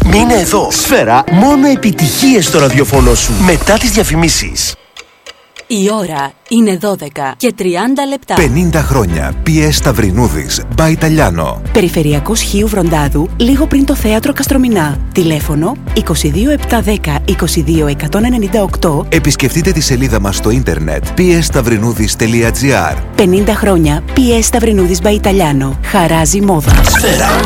Μείνε εδώ. Σφαίρα, μόνο επιτυχίες στο ραδιοφωνό σου. Μετά τις διαφημίσεις. Η ώρα είναι 12 και 30 λεπτά. 50 χρόνια. PS Σταυρινούδης. By Italiano. Περιφερειακός Χίου Βροντάδου, λίγο πριν το θέατρο Καστρομηνά. Τηλέφωνο 22710 22198. Επισκεφτείτε τη σελίδα μας στο ίντερνετ psstαυρινούδης.gr. 50 χρόνια. PS Σταυρινούδης by Italiano. Χαράζει μόδα. Σφαίρα,